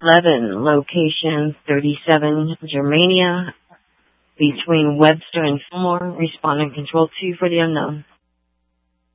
11, location 37 Germania, between Webster and Fillmore. Responding control 2 for the unknown.